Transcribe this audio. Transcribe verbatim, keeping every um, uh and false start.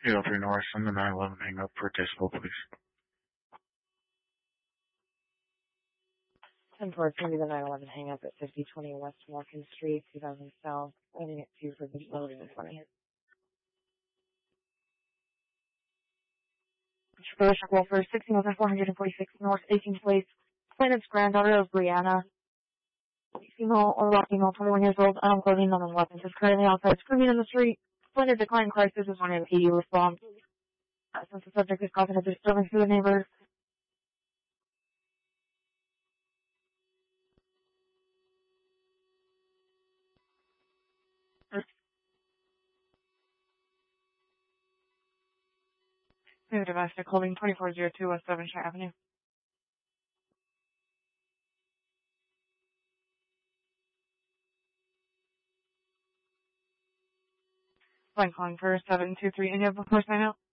eight oh three North on the nine eleven hang up for Disco, please. ten four, it's going to be the nine eleven hang up at fifty twenty West Morgan Street, two thousand South. Landing at two for the loading in front of you. British Welfare, sixteen thousand four hundred forty-six North, eighteenth Place. Plaintiff's granddaughter of Brianna. Female or black female, twenty-one years old, unarmed clothing, none on weapons, is currently outside screaming in the street. Plaintiff declined crisis is wanting an P D response. Uh, since the subject is causing a disturbance to the neighbors. New domestic holding twenty-four oh two West Devonshire Avenue. Line calling for seven two three. Any of the first sign out?